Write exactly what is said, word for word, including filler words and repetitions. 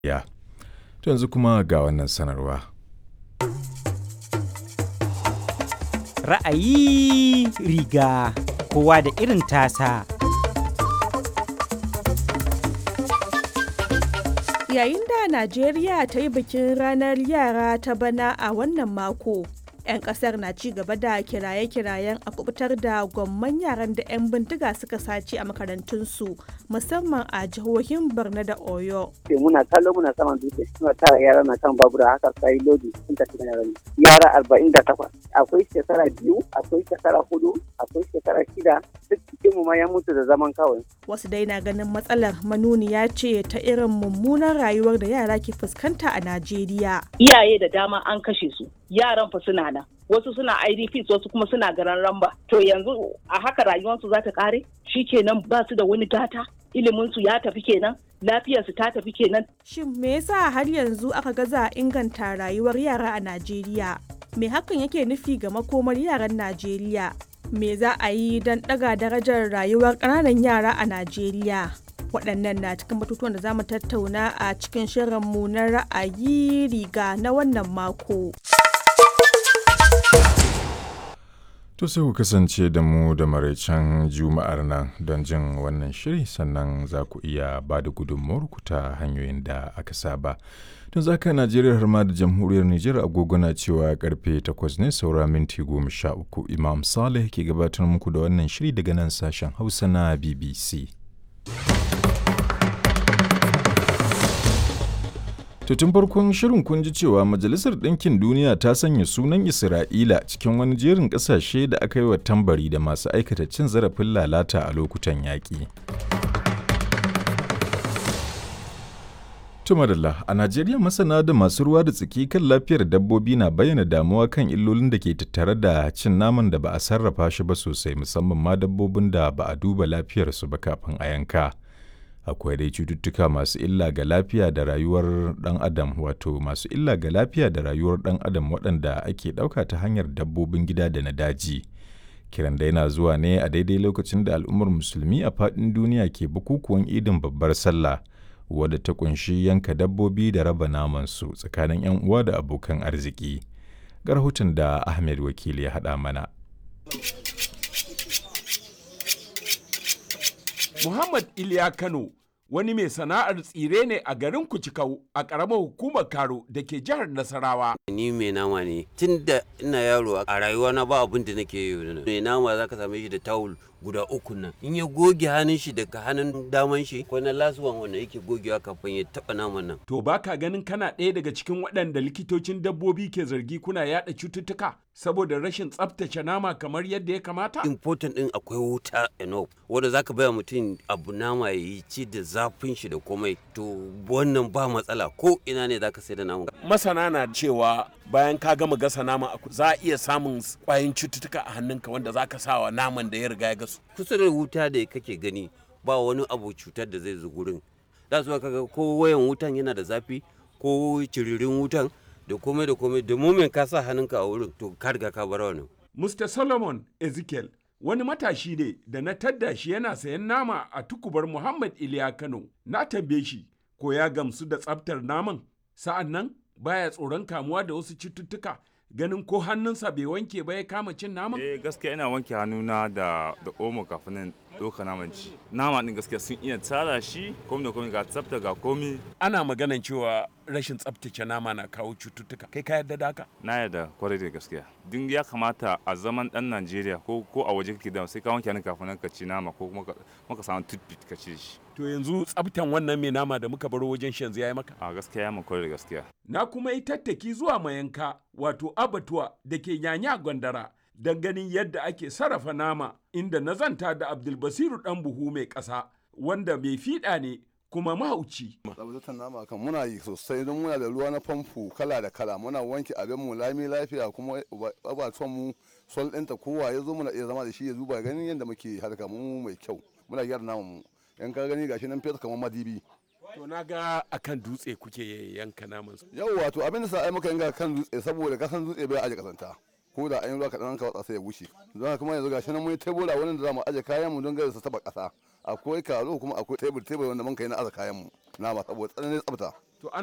Ya, to yanzu kuma ga wannan sanarwa. Ra'ayi riga kowa da irin tasa. Yayin da Najeriya ta yi bikin ranar yara ta bana a wannan mako, 'yan kasar na ci gaba da kiraye-kirayen a kubutar da gwamman yaran da 'yan bindiga suka sace a makarantunsu, musamman a jihohin Borno da Oyo. Muna kallo muna saman dutse, suna tara yara na kan babura haka sai lodi sun tafi da yaran. Yara arba'in da takwas, akwai shekara biyu, akwai shekara hudu, akwai shekara shida, duk cikin mu ma ya mutu da zaman kawai. Wasu dai na ganin matsalar manuniya ce ta irin mummunan rayuwar da yara ke fuskanta a Najeriya. Iyaye da dama an kashe su, yaran fa suna nan. Wasu suna I D Ps, wasu kuma suna garan ramba. To yanzu a haka rayuwarsu za ta kare? Shikenan ba su da wani gata? Iliminsu ya tafi kenan? Lafiyarsu ta tafi kenan? Shin me yasa har yanzu aka gaza inganta rayuwar yara a Najeriya? Me hakan yake nufi ga makomar yaran Najeriya? Me za a yi don ɗaga darajar rayuwar ƙananan yara a Najeriya? Waɗannan na cikin batutuwan da za mu tattauna a cikin shirinmu na ra'ayi riga na wannan mako. To sai ku kasance da mu da maraicen Juma'ar nan don jin wannan shiri, sannan za ku iya ba da gudunmuwarku ta hanyoyin da aka saba. Tun zaka Najeriya har ma da jamhuriyar Nijar agogo na cewa karfe takwas ne saura minti goma sha uku. Imam Saleh ke gabatar muku da wannan shiri daga nan sashen Hausa na B B C. To tun farkon shirin kun ji cewa Majalisar Ɗinkin Duniya ta sanya sunan Isra'ila cikin wani jerin ƙasashe da aka yi wa tambari da masu aikata cin zarafin lalata a lokutan yaƙi. Tumadalla, a Najeriya masana da masu ruwa da tsaki kan lafiyar dabbobi na bayyana damuwa kan illolin da ke tattare da cin naman da ba a sarrafa shi ba sosai, musamman ma dabbobin da ba a duba lafiyarsu ba kafin a yanka. Akwai dai cututtuka masu illa ga lafiya da rayuwar ɗan adam, wato masu illa ga lafiya da rayuwar ɗan adam waɗanda ake ɗauka ta hanyar dabbobin gida da na daji. Kiran da yana zuwa ne a daidai lokacin da al'ummar musulmi a faɗin duniya ke bukukuwan idin babbar sallah, wadda ta kunshi yanka dabbobi da raba namansu tsakanin 'yan uwa da abokan arziki. Ga rahoton da Ahmed Wakili ya haɗa mana. Muhammad Iliya Kano wani mai sana'ar tsire ne a garin Kucikau a ƙaramar hukumar Karo da ke jihar Nasarawa. Ni mai nama ne tun da ina yaro a rayuwa na ba abin da nake yi. Mai nama za ka same shi da tawul guda uku nan. In ya goge hannun shi daga hannun daman shi ko na lasuwan wanda yake gogewa kafin ya taɓa naman nan. To ba ka ganin kana ɗaya daga cikin waɗanda likitocin dabbobi ke zargi kuna yaɗa cututtuka saboda rashin tsaftace nama kamar yadda ya kamata? Important ɗin akwai wuta enough wanda za ka baya mutum abu nama ya yi ci da zafin shi da komai, to wannan ba matsala ko ina ne za ka sai da naman. Masana na cewa bayan ka gama gasa nama za a iya samun kwayoyin cututtuka a hannunka wanda za ka sa wa naman da ya riga ya gasu. Kusa da wuta da kake gani ba wani abu cutar da zai zo gurin. Da su kaga ko wayan wutan yana da zafi ko ciririn wutan da komai da komai da mumin ka sa hannunka a wurin to ka riga ka bar wannan. Mister Solomon Ezekiel wani matashi ne da na tadda shi yana sayan nama a tukubar Muhammad Iliya Kano. Na tambaye shi ko ya gamsu da tsaftar naman, sa'an nan baya tsoron kamuwa da wasu cututtuka ganin ko hannunsa bai wanke ba ya kama cin naman? Eh gaskiya ina wanke hannuna da da omo kafin nan doka naman ci. Nama din gaskiya sun iya tsara shi komai da komai ga tsafta ga komai. Ana maganan cewa rashin tsaftace nama na kawo cututtuka. Kai ka yarda da haka? Na yarda kwarai da gaskiya. Din ya kamata a zaman dan Najeriya ko ko a waje kake da sai ka wanke hannun kafin ka ci nama ko kuma ka samu toothpick ka ci shi. To yanzu tsaftan wannan mai nama da muka baro wajen shanzu ya yi maka? A gaskiya ya mun kwarai da gaskiya. Na kuma yi tattaki zuwa mayanka wato abatuwa da ke Nyanya Gwandara don ganin yadda ake sarrafa nama, inda na zanta da Abdulbasiru ɗan buhu mai ƙasa wanda mai fiɗa ne kuma mahauci. Tsabtatar nama kan muna yi sosai don muna da ruwa na famfo kala da kala, muna wanke abin mu lami lafiya kuma abatuwan mu sol ɗinta kowa ya zo muna iya zama da shi ya zuba ganin yadda muke harka mu mai kyau, muna gyara naman mu. Yan ka gani gashi nan fesa kamar madibi. To na ga akan dutse kuke yanka naman su. Yau wato abin da sa ai muka yanka kan dutse saboda kasan dutse bai aje kasanta. Ko da an yi ruwa kaɗan ka watsa sai ya bushe. Don haka kuma yanzu gashi nan mun yi tebura wurin da za mu aje kayan mu don gare su taba ƙasa. akwai karo kuma akwai tebur tebur wanda mun kai na aza kayan mu nama saboda tsananin tsafta.